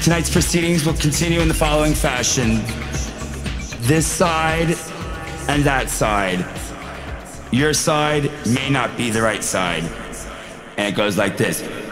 Tonight's proceedings will continue in the following fashion. This side and that side. Your side may not be the right side. And it goes like this.